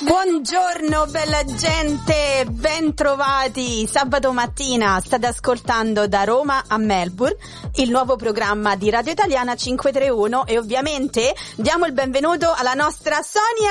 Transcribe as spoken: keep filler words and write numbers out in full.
Buongiorno bella gente, ben trovati. Sabato mattina state ascoltando da Roma a Melbourne il nuovo programma di Radio Italiana cinquecentotrentuno e ovviamente diamo il benvenuto alla nostra Sonia